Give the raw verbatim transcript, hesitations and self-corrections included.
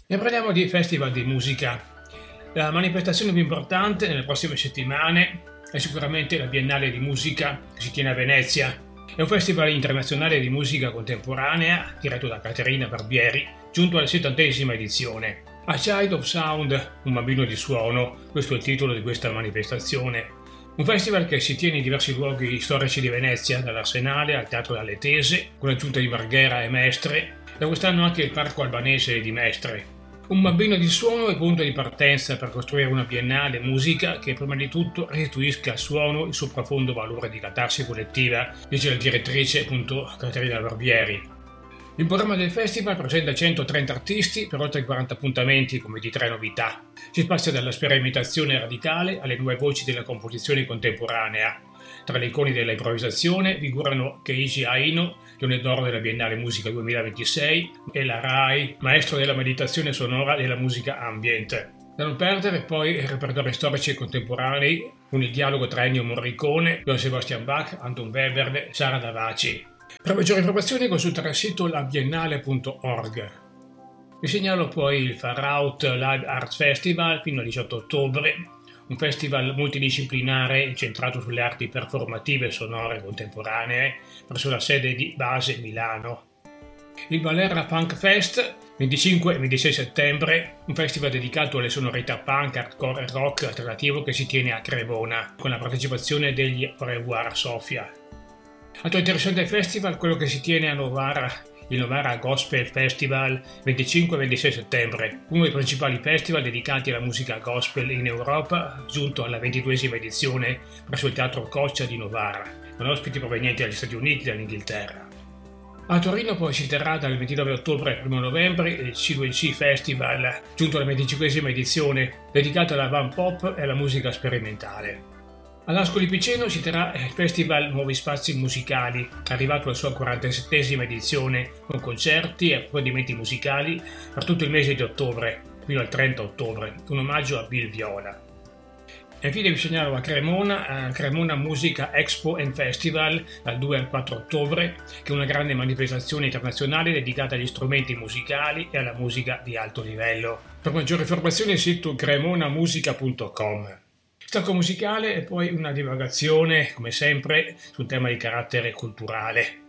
E parliamo di festival di musica. La manifestazione più importante nelle prossime settimane è sicuramente la Biennale di Musica che si tiene a Venezia. È un festival internazionale di musica contemporanea diretto da Caterina Barbieri, giunto alla settantesima edizione. A Child of Sound, un bambino di suono, questo è il titolo di questa manifestazione. Un festival che si tiene in diversi luoghi storici di Venezia, dall'Arsenale al Teatro dalle Tese, con l'aggiunta di Marghera e Mestre, da quest'anno anche il Parco Albanese di Mestre. Un bambino di suono è punto di partenza per costruire una biennale musica che prima di tutto restituisca al suono il suo profondo valore di catarsi collettiva, dice la direttrice appunto Caterina Barbieri. Il programma del festival presenta centotrenta artisti per oltre quaranta appuntamenti con ventitré novità. Si spazia dalla sperimentazione radicale alle nuove voci della composizione contemporanea. Tra le icone della improvvisazione figurano Keiji Aino, Leone d'Oro della Biennale Musica duemilaventisei, e la Rai, maestro della meditazione sonora della musica ambient. Da non perdere poi i repertori storici e contemporanei, con il dialogo tra Ennio Morricone, Johann Sebastian Bach, Anton Webern e Sara Davaci. Per maggiori informazioni consultare il sito la biennale punto org. Vi segnalo poi il Far Out Live Arts Festival fino al diciotto ottobre, un festival multidisciplinare incentrato sulle arti performative e sonore contemporanee presso la sede di base Milano. Il Valerra Punk Fest, venticinque e ventisei settembre, un festival dedicato alle sonorità punk, hardcore e rock alternativo che si tiene a Cremona, con la partecipazione degli Au revoir Sofia. Altro interessante festival, quello che si tiene a Novara, il Novara Gospel Festival, venticinque e ventisei settembre, uno dei principali festival dedicati alla musica gospel in Europa, giunto alla ventiduesima edizione presso il Teatro Coccia di Novara, con ospiti provenienti dagli Stati Uniti e dall'Inghilterra. A Torino poi si terrà dal ventinove ottobre al primo novembre il C due C Festival, giunto alla venticinquesima edizione, dedicato alla van pop e alla musica sperimentale. All'Ascoli Piceno si terrà il Festival Nuovi Spazi Musicali, arrivato alla sua quarantasettesima edizione, con concerti e approfondimenti musicali per tutto il mese di ottobre, fino al trenta ottobre, un omaggio a Bill Viola. E infine vi segnalo a Cremona, a Cremona Musica Expo and Festival, dal due al quattro ottobre, che è una grande manifestazione internazionale dedicata agli strumenti musicali e alla musica di alto livello. Per maggiori informazioni il sito cremonamusica punto com. Stacco musicale e poi una divagazione, come sempre, su un tema di carattere culturale.